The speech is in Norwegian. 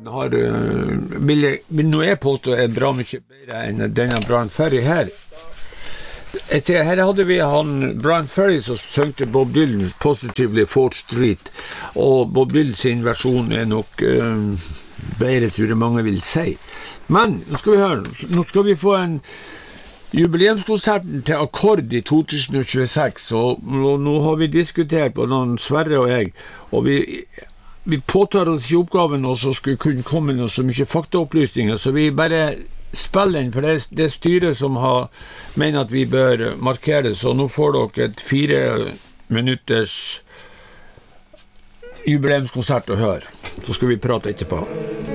vil nå jeg påstå bra mye bedre enn denne Brian Ferry her. Her hadde vi Brian Ferry som søngte Bob Dylan Positively 4th Street, og Bob Dylan sin versjon nok bedre, tror jeg mange vil si. Men, nå skal vi høre, nå skal vi få en jubileumskonserten til Akkord i 2026, og nå har vi diskutert på noen Sverre og jeg, og vi påtar oss ikke oppgaven og så skulle kunne komme med så mye faktaopplysninger, så vi bare spiller den, for det styret som mener at vi bør markere det, så nå får dere et 4 minutters jubileumskonsert å høre. Så skal vi prate etterpå.